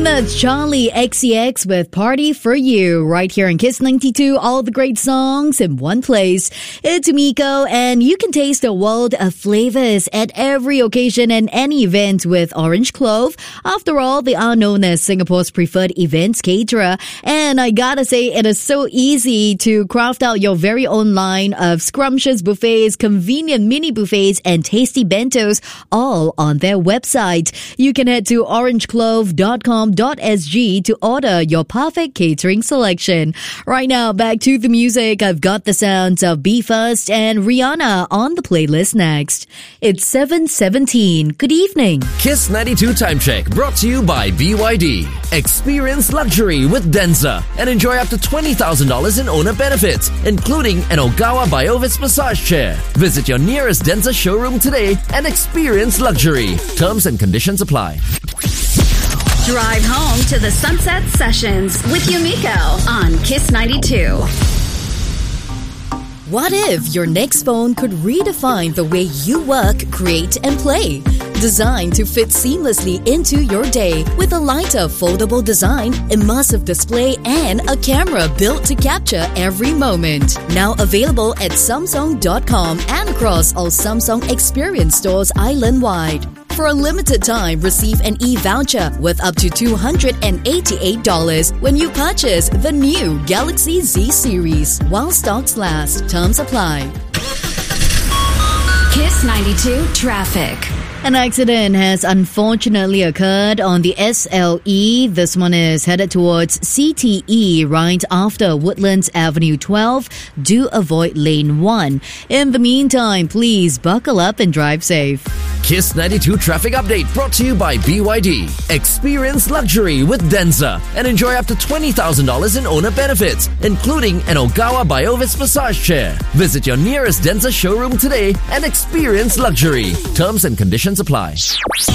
That's Charlie XCX with Party for You right here in Kiss 92. All the great songs in one place. It's Miko, and you can taste a world of flavors at every occasion and any event with Orange Clove. After all, they are known as Singapore's preferred events caterer. And I gotta say, it is so easy to craft out your very own line of scrumptious buffets, convenient mini buffets, and tasty bentos, all on their website. You can head to orangeclove.com.sg to order your perfect catering selection. Right now, back to the music. I've got the sounds of Be First and Rihanna on the playlist next. It's 7:17. Good evening. Kiss 92 Time Check brought to you by BYD. Experience luxury with Denza and enjoy up to $20,000 in owner benefits, including an Ogawa Biovis massage chair. Visit your nearest Denza showroom today and experience luxury. Terms and conditions apply. Drive home to the Sunset Sessions with Yumiko on Kiss 92. What if your next phone could redefine the way you work, create, and play? Designed to fit seamlessly into your day with a lighter foldable design, immersive display, and a camera built to capture every moment. Now available at Samsung.com and across all Samsung Experience stores island-wide. For a limited time, receive an e-voucher worth up to $288 when you purchase the new Galaxy Z series while stocks last. Terms apply. Kiss 92 Traffic. An accident has unfortunately occurred on the SLE. This one is headed towards CTE right after Woodlands Avenue 12. Do avoid lane 1. In the meantime, please buckle up and drive safe. Kiss 92 Traffic Update brought to you by BYD. Experience luxury with Denza and enjoy up to $20,000 in owner benefits, including an Ogawa Biovis massage chair. Visit your nearest Denza showroom today and experience luxury. Terms and conditions apply.